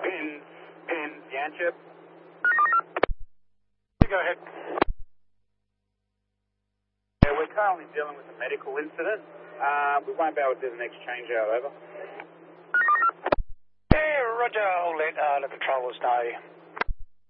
Pin, Yanchip. Go ahead. Yeah, we're currently dealing with a medical incident. We won't be able to do the next change out, over. Yeah, roger, I'll let the controllers know.